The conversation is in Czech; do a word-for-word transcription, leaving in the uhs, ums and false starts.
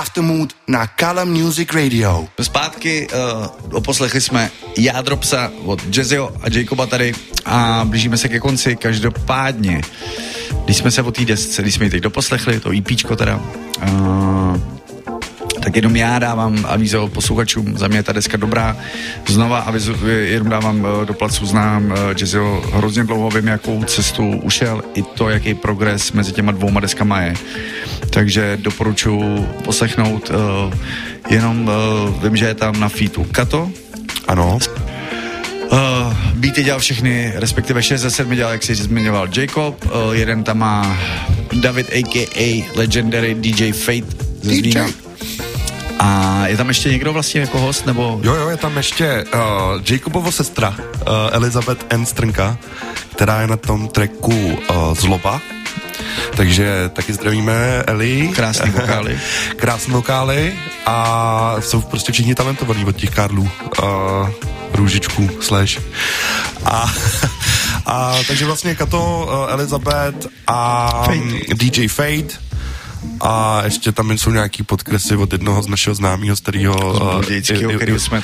Aftermood na Kala Music Radio. Zpátky uh, oposlechli jsme Jádro psa od Jazzyho a Jacoba tady a blížíme se ke konci. Každopádně, když jsme se o té desce, když jsme ji teď doposlechli, to EPčko teda, uh, tak jenom já dávám avízo posluchačům, za mě je ta deska dobrá. Znova avizu, jenom dávám do placu, znám Jazzyho hrozně dlouho, vím, jakou cestu ušel, i to, jaký progres mezi těma dvouma deskama je. Takže doporučuji poslechnout, uh, jenom uh, vím, že je tam na featu Kato. Ano. Uh, beaty dělal všechny, respektive šest ze sedmi dělal, jak si zmiňoval Jacob, uh, jeden tam má David a k a. Legendary D J Fate ze Zlína. A je tam ještě někdo vlastně jako host, nebo? Jo, jo, je tam ještě uh, Jacobovo sestra, uh, Elizabeth N. Strnka, která je na tom tracku uh, Zloba. Takže taky zdravíme Eli. Krásný vokály. Krásný vokály a jsou prostě všichni talentovaní od těch Karlů. Uh, Růžičku, slash. A, a takže vlastně Kato, uh, Elizabeth a Fate. D J Fate. A ještě tam jsou nějaký podkresy od jednoho z našeho známého starého uh, který jsme